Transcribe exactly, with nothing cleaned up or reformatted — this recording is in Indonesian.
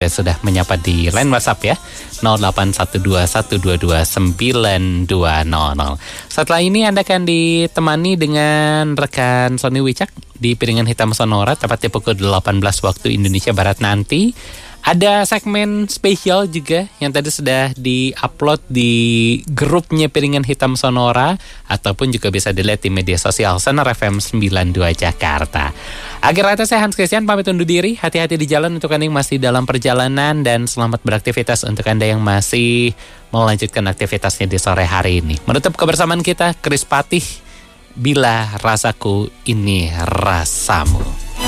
sudah menyapa di line WhatsApp ya, nol delapan satu dua satu dua dua sembilan dua nol nol. Setelah ini Anda akan ditemani dengan rekan Sony Wicak di Piringan Hitam Sonora, tepatnya pukul delapan belas waktu Indonesia Barat nanti. Ada segmen spesial juga yang tadi sudah di-upload di grupnya Piringan Hitam Sonora, ataupun juga bisa dilihat di media sosial Sonora F M sembilan puluh dua Jakarta. Akhir kata saya Hans Christian pamit undur diri. Hati-hati di jalan untuk Anda yang masih dalam perjalanan, dan selamat beraktivitas untuk Anda yang masih melanjutkan aktivitasnya di sore hari ini. Menutup kebersamaan kita, Chris Patih, Bila Rasaku Ini Rasamu.